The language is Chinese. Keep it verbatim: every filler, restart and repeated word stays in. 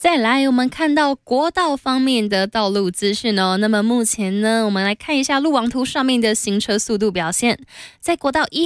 再来，我们看到国道方面的道路资讯哦。那么目前呢，我们来看一下路网图上面的行车速度表现，在国道一